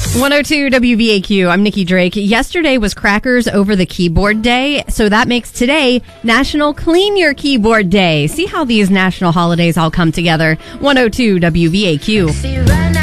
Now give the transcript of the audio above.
102 WVAQ. I'm Nikki Drake. Yesterday was Crackers Over the Keyboard Day, so that makes today National Clean Your Keyboard Day. See how these national holidays all come together. 102 WVAQ.